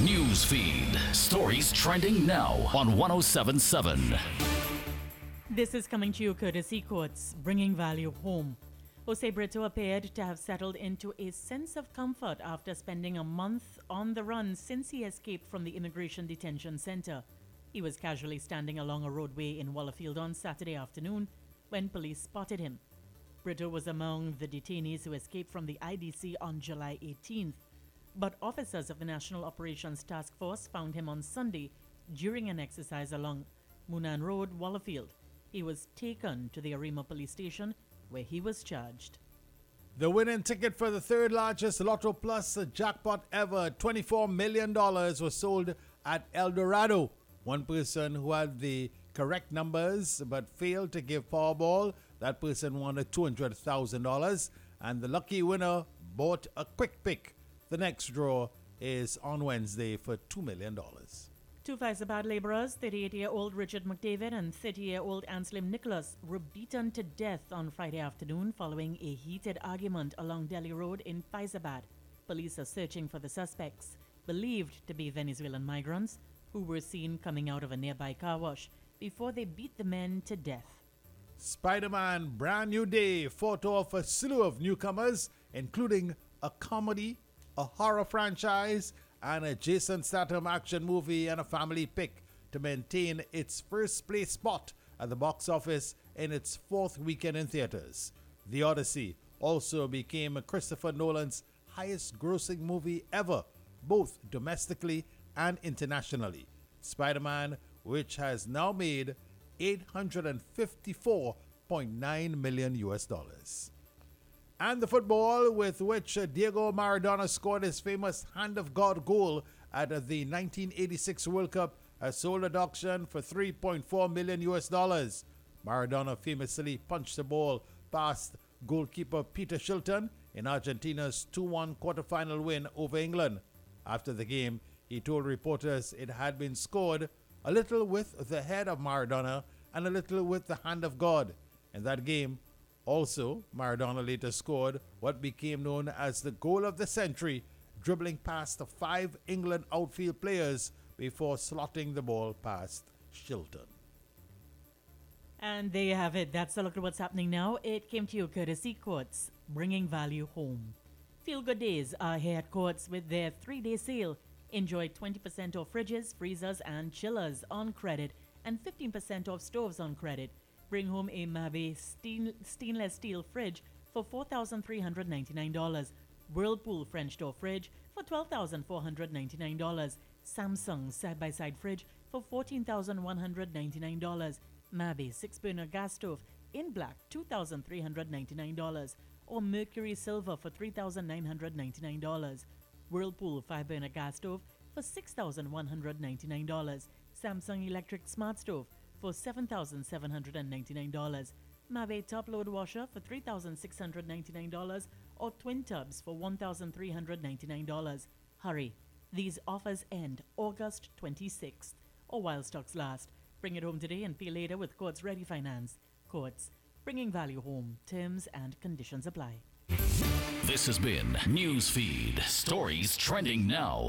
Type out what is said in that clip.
News feed. Stories trending now on 1077. This is coming to you courtesy Courts, bringing value home. Jose Brito appeared to have settled into a sense of comfort after spending a month on the run since he escaped from the Immigration Detention Center. He was casually standing along a roadway in Wallafield on Saturday afternoon when police spotted him. Brito was among the detainees who escaped from the IDC on July 18th. But officers of the National Operations Task Force found him on Sunday during an exercise along Munan Road, Wallafield. He was taken to the Arima police station where he was charged. The winning ticket for the third largest Lotto Plus jackpot ever, $24 million, was sold at El Dorado. One person who had the correct numbers but failed to give Powerball, that person won $200,000, and the lucky winner bought a quick pick. The next draw is on Wednesday for $2 million. Two Faizabad laborers, 38-year-old Richard McDavid and 30-year-old Anslim Nicholas, were beaten to death on Friday afternoon following a heated argument along Delhi Road in Faizabad. Police are searching for the suspects, believed to be Venezuelan migrants, who were seen coming out of a nearby car wash before they beat the men to death. Spider-Man Brand New Day fought off a slew of newcomers, including a comedy, a horror franchise, and a Jason Statham action movie and a family pick to maintain its first place spot at the box office in its fourth weekend in theaters. The Odyssey also became Christopher Nolan's highest grossing movie ever, both domestically and internationally. Spider-Man, which has now made $854.9 million. And the football with which Diego Maradona scored his famous Hand of God goal at the 1986 World Cup has sold at auction for $3.4 million. Maradona famously punched the ball past goalkeeper Peter Shilton in Argentina's 2-1 quarterfinal win over England. After the game, he told reporters it had been scored a little with the head of Maradona and a little with the hand of God. In that game, also, Maradona later scored what became known as the goal of the century, dribbling past the 5 England outfield players before slotting the ball past Shilton. And there you have it. That's a look at what's happening now. It came to you courtesy Courts, bringing value home. Feel Good Days are here at Courts with their 3-day sale. Enjoy 20% off fridges, freezers, and chillers on credit and 15% off stoves on credit. Bring home a Mave stainless steel fridge for $4,399. Whirlpool French door fridge for $12,499. Samsung side-by-side fridge for $14,199. Mave 6-burner gas stove in black $2,399. Or Mercury Silver for $3,999. Whirlpool 5-burner gas stove for $6,199. Samsung electric smart stove for $7,799. Mave top load washer for $3,699 or twin tubs for $1,399. Hurry, these offers end August 26th or while stocks last. Bring it home today and pay later with Courts Ready Finance. Courts, bringing value home. Terms and conditions apply. This has been Newsfeed. Stories trending now.